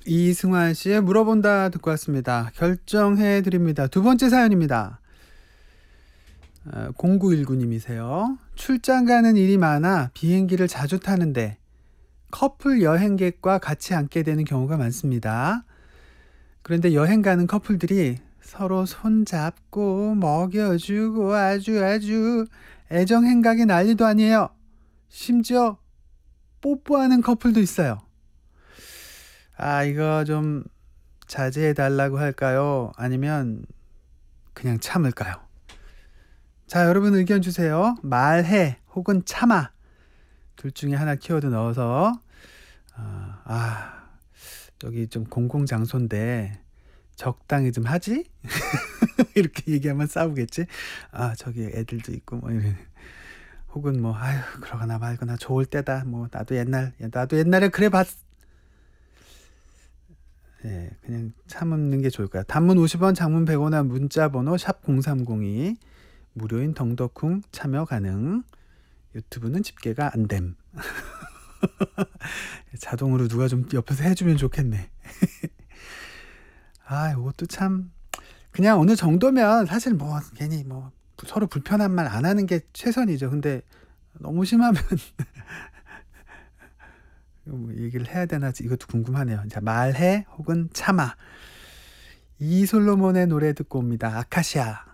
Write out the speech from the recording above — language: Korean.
이승환 씨의 물어본다 듣고 왔습니다. 결정해 드립니다. 두 번째 사연입니다. 0919님이세요. 출장 가는 일이 많아 비행기를 자주 타는데 커플 여행객과 같이 앉게 되는 경우가 많습니다. 그런데 여행 가는 커플들이 서로 손잡고 먹여주고 아주 애정 행각이 난리도 아니에요. 심지어 뽀뽀하는 커플도 있어요. 이거 좀 자제해 달라고 할까요? 아니면 그냥 참을까요? 자, 여러분 의견 주세요. 말해 혹은 참아. 둘 중에 하나 키워드 넣어서 여기 좀 공공장소인데 적당히 좀 하지? 이렇게 얘기하면 싸우겠지? 저기 애들도 있고 뭐 이런. 혹은 뭐 그러거나 말거나 좋을 때다. 뭐 나도 옛날에 그래 봤. 예, 그냥 참는 게 좋을 거야. 단문 50원, 장문 100원한 문자 번호 샵 0302. 무료인 덩덕쿵 참여 가능. 유튜브는 집계가 안 됨. 자동으로 누가 좀 옆에서 해주면 좋겠네. 이것도 참 그냥 어느 정도면 사실 뭐 괜히 뭐 서로 불편한 말 안 하는 게 최선이죠. 근데 너무 심하면 뭐 얘기를 해야 되나 이것도 궁금하네요. 자, 말해 혹은 참아. 이솔로몬의 노래 듣고 옵니다. 아카시아.